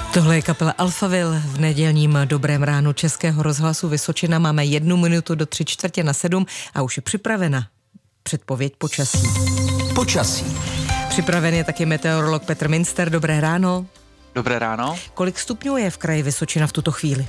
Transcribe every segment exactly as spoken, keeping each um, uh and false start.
Tohle je kapela Alphaville v nedělním Dobrém ránu Českého rozhlasu Vysočina. Máme jednu minutu do tři čtvrtě na sedm a už je připravena předpověď počasí. Počasí. Připraven je taky meteorolog Petr Minster. Dobré ráno. Dobré ráno. Kolik stupňů je v kraji Vysočina v tuto chvíli?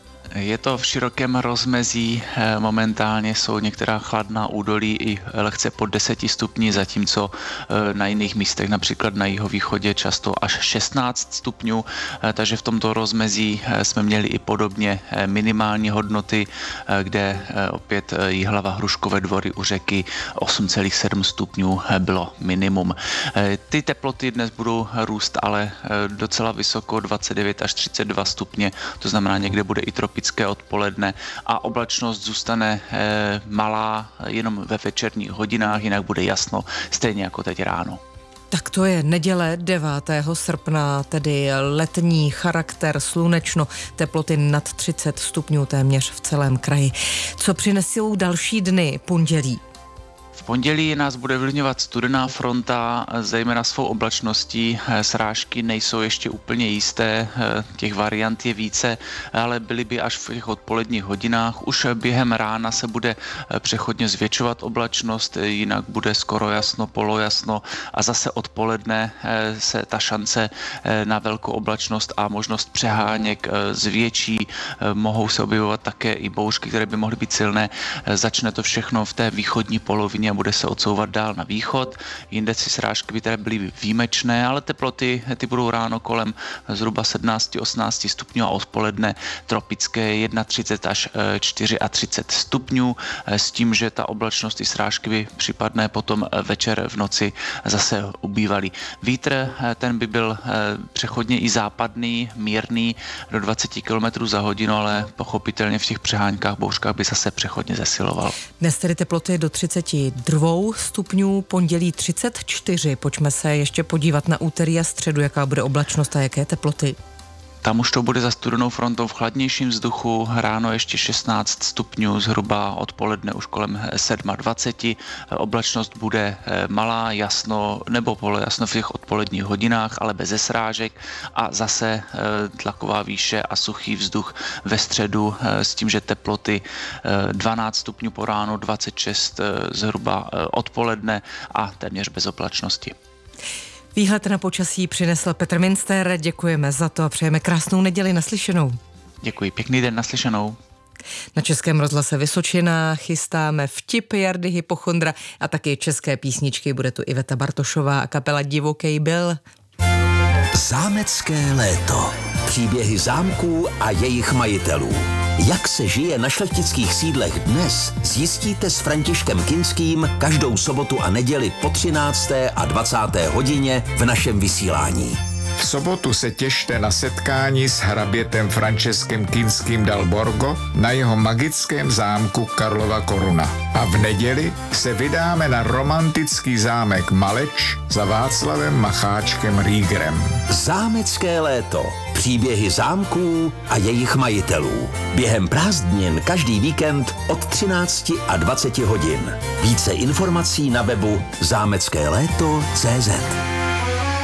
Je to v širokém rozmezí, momentálně jsou některá chladná údolí i lehce pod deseti stupni, zatímco na jiných místech, například na jihovýchodě, často až šestnáct stupňů, takže v tomto rozmezí jsme měli i podobně minimální hodnoty, kde opět Jihlava, Hruškové Dvory u řeky osm celá sedm stupňů bylo minimum. Ty teploty dnes budou růst ale docela vysoko, dvacet devět až třicet dva stupně, to znamená někde bude i tropické odpoledne a oblačnost zůstane e, malá jenom ve večerních hodinách, jinak bude jasno, stejně jako teď ráno. Tak to je neděle devátého srpna, tedy letní charakter, slunečno, teploty nad třicet stupňů téměř v celém kraji. Co přinesou další dny, pondělí? V pondělí nás bude vlivňovat studená fronta, zejména svou oblačností. Srážky nejsou ještě úplně jisté, těch variant je více, ale byly by až v těch odpoledních hodinách. Už během rána se bude přechodně zvětšovat oblačnost, jinak bude skoro jasno, polojasno a zase odpoledne se ta šance na velkou oblačnost a možnost přeháněk zvětší. Mohou se objevovat také i bouřky, které by mohly být silné. Začne to všechno v té východní polovině a bude se odsouvat dál na východ. Jinde si srážky, které byly výjimečné, ale teploty ty budou ráno kolem zhruba sedmnáct osmnáct stupňů a odpoledne tropické třicet jedna až třicet čtyři stupňů, s tím, že ta oblačnost i srážky by případné potom večer v noci zase ubývaly. Vítr ten by byl přechodně i západný, mírný do dvacet kilometrů za hodinu, ale pochopitelně v těch přeháňkách, bouřkách by zase přechodně zesiloval. Dnes tedy teploty do třicet dva stupňů, pondělí třicet čtyři. Pojďme se ještě podívat na úterý a středu, jaká bude oblačnost a jaké teploty. Tam už to bude za studenou frontou v chladnějším vzduchu, ráno ještě šestnáct stupňů, zhruba odpoledne už kolem dvacet sedm. Oblačnost bude malá, jasno nebo polojasno v těch odpoledních hodinách, ale bez srážek a zase tlaková výše a suchý vzduch ve středu s tím, že teploty dvanáct stupňů po ránu, dvacet šest zhruba odpoledne a téměř bez oblačnosti. Výhled na počasí přinesl Petr Minster, děkujeme za to a přejeme krásnou neděli, naslyšenou. Děkuji, pěkný den, naslyšenou. Na Českém rozhlase Vysočina chystáme vtip Jardy Hypochondra a taky české písničky, bude tu Iveta Bartošová a kapela Divokej Byl. Zámecké léto. Příběhy zámků a jejich majitelů. Jak se žije na šlechtických sídlech dnes, zjistíte s Františkem Kinským každou sobotu a neděli po třinácté a dvacáté hodině v našem vysílání. V sobotu se těšte na setkání s hrabětem Františkem Kinským dal Borgo na jeho magickém zámku Karlova Koruna. A v neděli se vydáme na romantický zámek Maleč za Václavem Macháčkem Riegerem. Zámecké léto. Příběhy zámků a jejich majitelů. Během prázdnin každý víkend od třinácti a dvaceti hodin. Více informací na webu zámecké léto tečka cé zet.